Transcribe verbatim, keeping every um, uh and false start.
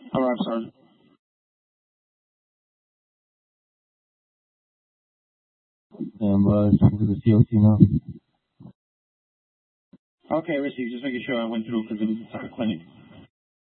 All right, Sergeant. And uh, to the C O C now. Okay, received. Just making sure I went through because it was a clinic.